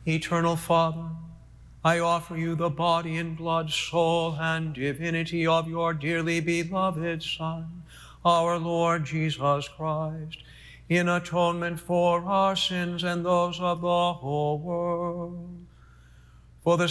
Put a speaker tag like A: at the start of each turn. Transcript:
A: Eternal Father, I offer you the body and blood, soul, and divinity of your dearly beloved Son, our Lord Jesus Christ, in atonement for our sins and those of the whole world.